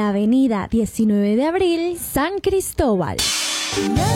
la avenida 19 de Abril, San Cristóbal. No